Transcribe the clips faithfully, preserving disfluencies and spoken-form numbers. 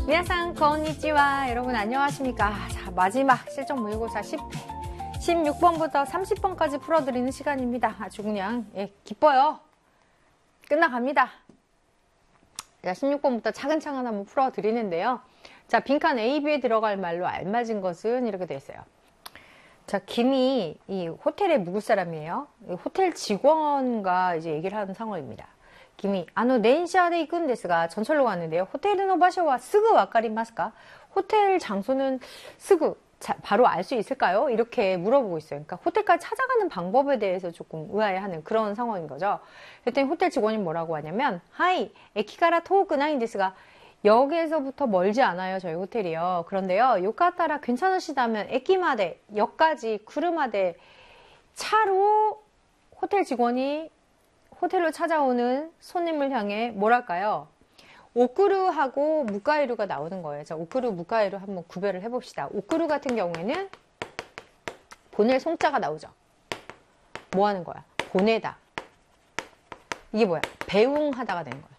미나상 건니치와 여러분 안녕하십니까. 자, 마지막 실전 모의고사 십 회 십육 번부터 삼십 번까지 풀어드리는 시간입니다. 아주 그냥 예, 기뻐요. 끝나갑니다. 자, 십육 번부터 차근차근 한번 풀어드리는데요. 자, 빈칸 A, B에 들어갈 말로 알맞은 것은 이렇게 되어 있어요. 자, 김이 이 호텔의 묵을 사람이에요. 호텔 직원과 이제 얘기를 하는 상황입니다. 김이 아노 렌샤데 이끈 데스가 전철로 가는데요. 호텔의 바쇼와 스그 와카리마스까? 호텔 장소는 스그 자, 바로 알 수 있을까요? 이렇게 물어보고 있어요. 그러니까 호텔까지 찾아가는 방법에 대해서 조금 의아해하는 그런 상황인 거죠. 그랬더니 호텔 직원이 뭐라고 하냐면 하이 에키가라 토우크나인 데스가 역에서부터 멀지 않아요. 저희 호텔이요. 그런데요. 요카타라 괜찮으시다면 에키마데 역까지 구르마데 차로 호텔 직원이 호텔로 찾아오는 손님을 향해 뭐랄까요? 오쿠루하고 무카이루가 나오는 거예요. 자, 오쿠루, 무카이루 한번 구별을 해봅시다. 오쿠루 같은 경우에는 보낼 송자가 나오죠. 뭐 하는 거야? 보내다. 이게 뭐야? 배웅하다가 되는 거야.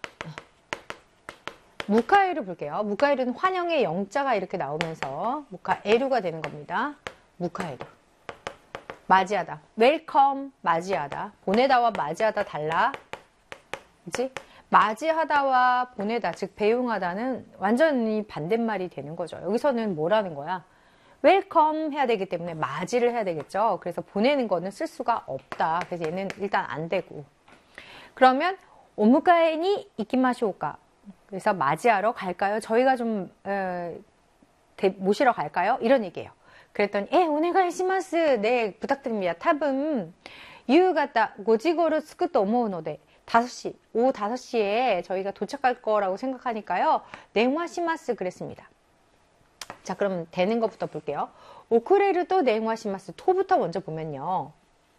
무카이루 볼게요. 무카이루는 환영의 영자가 이렇게 나오면서 무카에루가 되는 겁니다. 무카에루. 맞이하다. 웰컴, 맞이하다. 보내다와 맞이하다 달라. 그치? 맞이하다와 보내다, 즉 배웅하다는 완전히 반대말이 되는 거죠. 여기서는 뭐라는 거야? 웰컴 해야 되기 때문에 맞이를 해야 되겠죠. 그래서 보내는 거는 쓸 수가 없다. 그래서 얘는 일단 안 되고. 그러면 오무카에니 이키마쇼우까? 그래서 맞이하러 갈까요? 저희가 좀 에, 대, 모시러 갈까요? 이런 얘기예요. 그랬더니 에 오네가이시마스. 네, 부탁드립니다. 탑은 유가타 고지고로 스쿠토 오모우노데 다섯 시, 오후 다섯 시에 저희가 도착할 거라고 생각하니까요. 네응와시마스 그랬습니다. 자, 그럼 되는 것부터 볼게요. 오쿠레르도 네응와시마스. 토부터 먼저 보면요.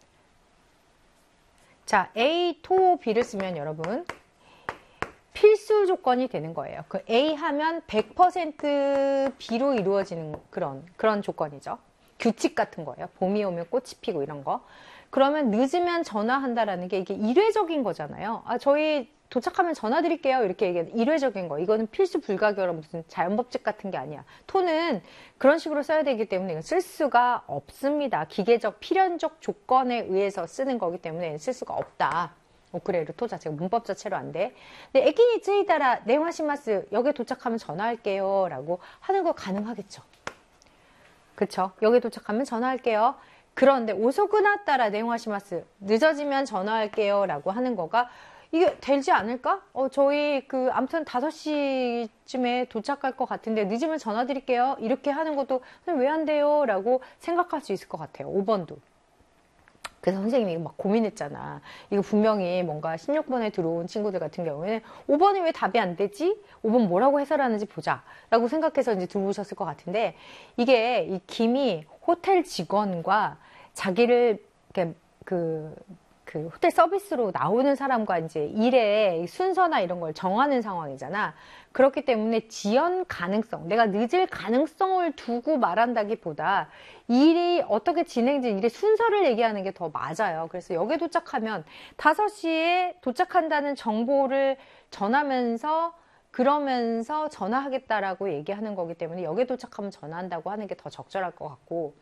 자, A, 토, B를 쓰면 여러분 필수 조건이 되는 거예요. 그 A 하면 백 퍼센트 B로 이루어지는 그런 그런 조건이죠. 규칙 같은 거예요. 봄이 오면 꽃이 피고 이런 거. 그러면 늦으면 전화한다라는 게 이게 일회적인 거잖아요. 아, 저희 도착하면 전화 드릴게요. 이렇게 얘기해. 일회적인 거. 이거는 필수 불가결한 무슨 자연법칙 같은 게 아니야. 토는 그런 식으로 써야 되기 때문에 이건 쓸 수가 없습니다. 기계적 필연적 조건에 의해서 쓰는 거기 때문에 쓸 수가 없다. 오크레르 토 자체가 문법 자체로 안 돼. 근데 에키니 츠이타라 네응와시마스. 여기에 도착하면 전화할게요. 라고 하는 거 가능하겠죠. 그쵸? 여기에 도착하면 전화할게요. 그런데 오소쿠나 따라 네응와시마스. 늦어지면 전화할게요. 라고 하는 거가 이게 되지 않을까? 어, 저희 그 아무튼 다섯 시쯤에 도착할 것 같은데 늦으면 전화 드릴게요. 이렇게 하는 것도 왜 안 돼요? 라고 생각할 수 있을 것 같아요. 오 번도. 그래서 선생님이 이거 막 고민했잖아. 이거 분명히 뭔가 십육 번에 들어온 친구들 같은 경우에는 오 번이 왜 답이 안 되지? 오 번 뭐라고 해설하는지 보자. 라고 생각해서 이제 들어오셨을 것 같은데 이게 이 김이 호텔 직원과 자기를 이렇게 그, 그 호텔 서비스로 나오는 사람과 이제 일의 순서나 이런 걸 정하는 상황이잖아. 그렇기 때문에 지연 가능성, 내가 늦을 가능성을 두고 말한다기보다 일이 어떻게 진행되는 일의 순서를 얘기하는 게 더 맞아요. 그래서 여기에 도착하면 다섯 시에 도착한다는 정보를 전하면서 그러면서 전화하겠다라고 얘기하는 거기 때문에 여기에 도착하면 전화한다고 하는 게 더 적절할 것 같고